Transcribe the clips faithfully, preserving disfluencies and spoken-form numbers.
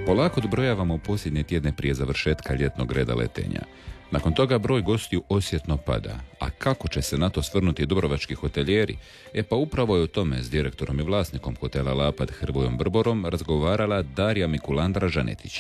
Polako odbrojavamo posljednje tjedne prije završetka ljetnog reda letenja. Nakon toga broj gostiju osjetno pada. A kako će se na to svrnuti dubrovački hotelijeri? E pa upravo je o tome s direktorom i vlasnikom hotela Lapad Hrvojom Brborom razgovarala Darija Mikulandra-Žanetić.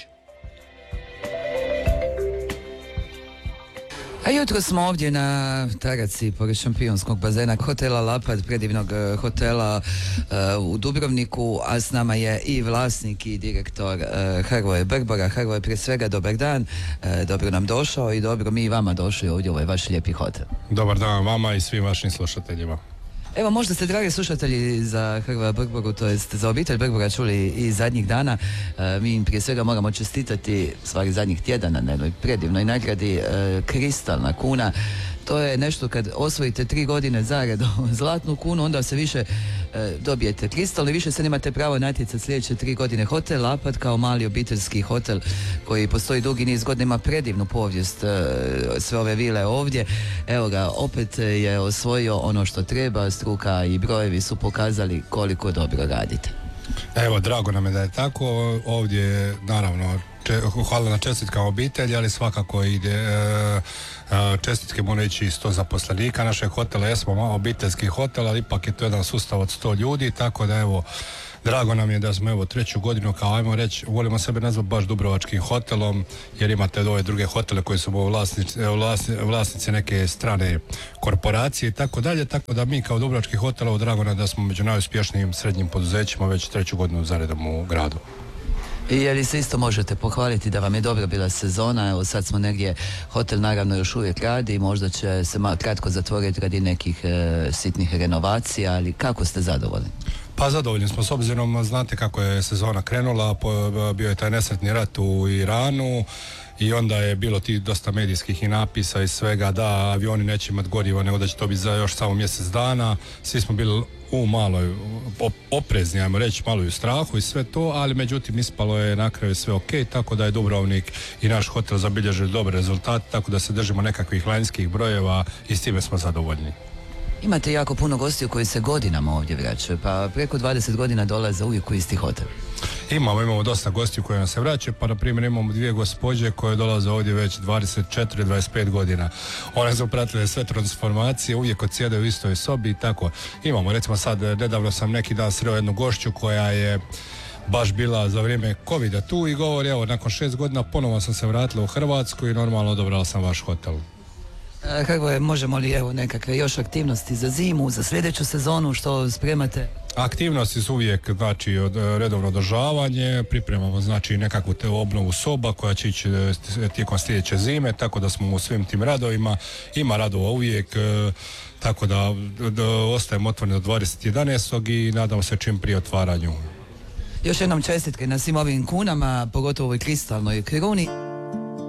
A jutro smo ovdje na taraci pored šampionskog bazena hotela Lapad, predivnog hotela uh, u Dubrovniku, a s nama je i vlasnik i direktor uh, Hrvoje Brbora. Hrvoje, prije svega dobar dan, uh, dobro nam došao i dobro mi i vama došli ovdje u ovaj vaš lijepi hotel. Dobar dan vama i svim vašim slušateljima. Evo, možda ste, dragi slušatelji, za Hrvoja Brboru, to jest za obitelj Brbora čuli i zadnjih dana. E, mi im prije svega moramo čestitati, stvari zadnjih tjedana, na jednoj predivnoj nagradi e, Kristalna kuna. To je nešto kad osvojite tri godine zaredom zlatnu kunu, onda se više e, dobijete kristalno i više se nemate pravo natjecati sljedeće tri godine. Hotel Lapad kao mali obiteljski hotel koji postoji dugi niz godina, ima predivnu povijest, e, sve ove vile ovdje. Evo ga, opet je osvojio ono što treba, struka i brojevi su pokazali koliko dobro radite. Evo, drago nam je da je tako. Ovdje, naravno, če, hvala na čestitkama obitelji, ali svakako ide e, čestitke mogu ići sto zaposlenika našeg hotela. Jesmo malo obiteljski hotel, ali ipak je to jedan sustav od sto ljudi, tako da evo, drago nam je da smo evo treću godinu, kao ajmo reći, volimo sebe nazvati baš dubrovačkim hotelom, jer imate ove druge hotele koji su vlasnici, vlasnici, vlasnici neke strane korporacije i tako dalje, tako da mi kao dubrovački hotel, drago nam da smo među najuspješnijim srednjim poduzećima već treću godinu zaredom u gradu. I je li se isto možete pohvaliti da vam je dobra bila sezona? Evo sad smo negdje, hotel naravno još uvijek radi, možda će se malo kratko zatvoriti radi nekih e, sitnih renovacija, ali kako ste zadovoljni? Pa zadovoljni smo s obzirom, znate kako je sezona krenula, po, bio je taj nesretni rat u Iranu i onda je bilo ti dosta medijskih i napisa i svega da avioni neće imati gorivo, nego da će to biti za još samo mjesec dana. Svi smo bili u maloj oprezni, ajmo reći, malo i u strahu i sve to, ali međutim ispalo je na kraju sve ok, tako da je Dubrovnik i naš hotel zabilježili dobre rezultate, tako da se držimo nekakvih lanjskih brojeva i s time smo zadovoljni. Imate jako puno gostiju koji se godinama ovdje vraćaju, pa preko dvadeset godina dolaze uvijek u isti hotel. Imamo, imamo dosta gostiju koji nam se vraćaju, pa na primjer imamo dvije gospođe koje dolaze ovdje već dvadeset četiri do dvadeset pet godina. One su pratile sve transformacije, uvijek odsjedaju u istoj sobi i tako. Imamo, recimo sad, nedavno sam neki dan sreo jednu gošću koja je baš bila za vrijeme covida tu i govori, evo, nakon šest godina ponovo sam se vratila u Hrvatsku i normalno odabrala sam vaš hotel. Kako je, možemo li evo nekakve još aktivnosti za zimu, za sljedeću sezonu, što spremate? Aktivnosti su uvijek, znači, od, redovno održavanje, pripremamo, znači, nekakvu te obnovu soba koja će ići tijekom sljedeće zime, tako da smo u svim tim radovima, ima radova uvijek, e, tako da, da ostajemo otvoreni do dvadeset jedanaestog i nadamo se čim prije otvaranju. Još jednom čestitke na svim ovim kunama, pogotovo ovoj kristalnoj kruni.